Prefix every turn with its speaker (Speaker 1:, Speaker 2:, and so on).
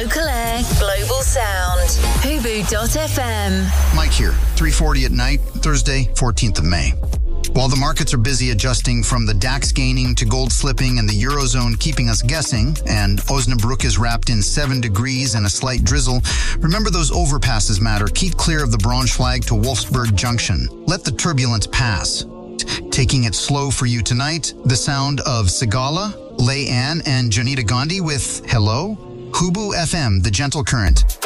Speaker 1: Local air, global sound. Hubu.fm.
Speaker 2: Mike here, 3:40 at night, Thursday, 14th of May. While the markets are busy adjusting from the DAX gaining to gold slipping and the Eurozone keeping us guessing, and Osnabrück is wrapped in 7 degrees and a slight drizzle, remember those overpasses matter. Keep clear of the Braunschweig to Wolfsburg Junction. Let the turbulence pass. Taking it slow for you tonight, the sound of Sigala, Lay Ann, and Janita Gandhi with Hello. Hubu FM, the gentle current.